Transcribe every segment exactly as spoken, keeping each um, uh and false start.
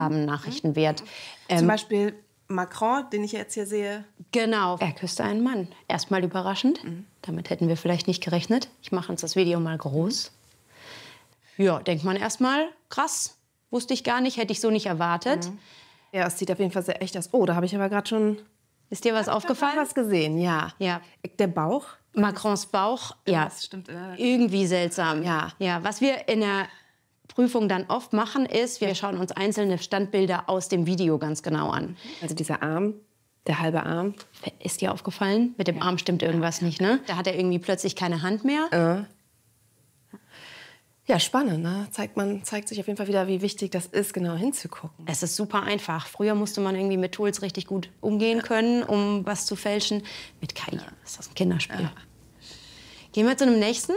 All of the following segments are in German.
haben Nachrichtenwert. Zum Ähm, Beispiel Macron, den ich jetzt hier sehe. Genau. Er küsste einen Mann. Erstmal überraschend. Mhm. Damit hätten wir vielleicht nicht gerechnet. Ich mache uns das Video mal groß. Mhm. Ja, denkt man erstmal, krass. Wusste ich gar nicht, hätte ich so nicht erwartet. Mhm. Ja, es sieht auf jeden Fall sehr echt aus. Oh, da habe ich aber gerade schon... Ist dir was hab aufgefallen? Ich habe was gesehen, ja. Ja. Der Bauch? Macrons Bauch, ja. Das stimmt. Äh Irgendwie seltsam. Ja. Ja. Was wir in der Prüfung dann oft machen, ist, wir schauen uns einzelne Standbilder aus dem Video ganz genau an. Also dieser Arm, der halbe Arm. Ist dir aufgefallen? Mit dem ja. Arm stimmt irgendwas ja. nicht, ne? Da hat er irgendwie plötzlich keine Hand mehr. Äh. Ja, spannend, ne? Zeigt, man, zeigt sich auf jeden Fall wieder, wie wichtig das ist, genau hinzugucken. Es ist super einfach. Früher musste man irgendwie mit Tools richtig gut umgehen können, um was zu fälschen. Mit K I ja. ist das ein Kinderspiel. Ja. Gehen wir zu einem nächsten.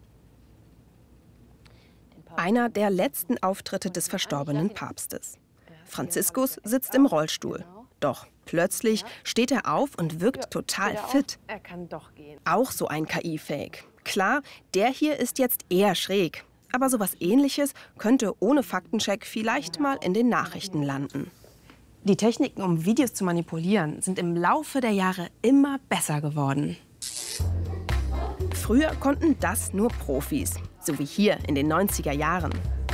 Einer der letzten Auftritte des verstorbenen Papstes. Franziskus sitzt im Rollstuhl. Doch plötzlich steht er auf und wirkt total fit. Er kann doch gehen. Auch so ein K I-Fake. Klar, der hier ist jetzt eher schräg. Aber sowas Ähnliches könnte ohne Faktencheck vielleicht mal in den Nachrichten landen. Die Techniken, um Videos zu manipulieren, sind im Laufe der Jahre immer besser geworden. Früher konnten das nur Profis, so wie hier in den neunziger Jahren.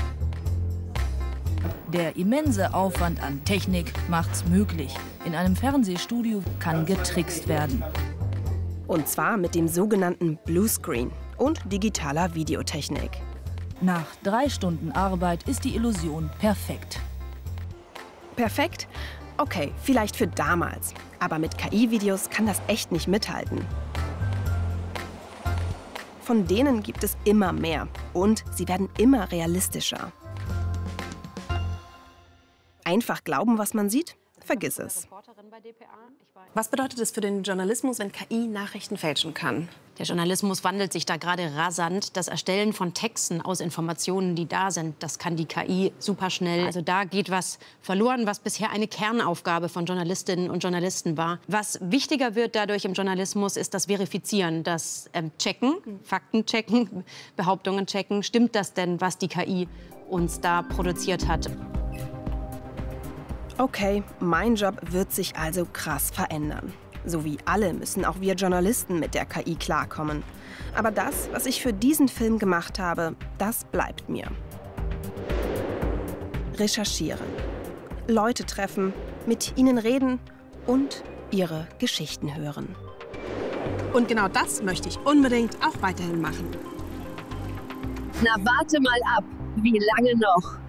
Der immense Aufwand an Technik macht's möglich. In einem Fernsehstudio kann getrickst werden. Und zwar mit dem sogenannten Bluescreen und digitaler Videotechnik. Nach drei Stunden Arbeit ist die Illusion perfekt. Perfekt? Okay, vielleicht für damals. Aber mit K I-Videos kann das echt nicht mithalten. Von denen gibt es immer mehr. Und sie werden immer realistischer. Einfach glauben, was man sieht? Vergiss es. Was bedeutet es für den Journalismus, wenn K I Nachrichten fälschen kann? Der Journalismus wandelt sich da gerade rasant. Das Erstellen von Texten aus Informationen, die da sind, das kann die K I super schnell. Also da geht was verloren, was bisher eine Kernaufgabe von Journalistinnen und Journalisten war. Was wichtiger wird dadurch im Journalismus, ist das Verifizieren, das ähm, Checken, Fakten checken, Behauptungen checken. Stimmt das denn, was die K I uns da produziert hat? Okay, mein Job wird sich also krass verändern. So wie alle müssen auch wir Journalisten mit der K I klarkommen. Aber das, was ich für diesen Film gemacht habe, das bleibt mir. Recherchieren, Leute treffen, mit ihnen reden und ihre Geschichten hören. Und genau das möchte ich unbedingt auch weiterhin machen. Na, warte mal ab. Wie lange noch?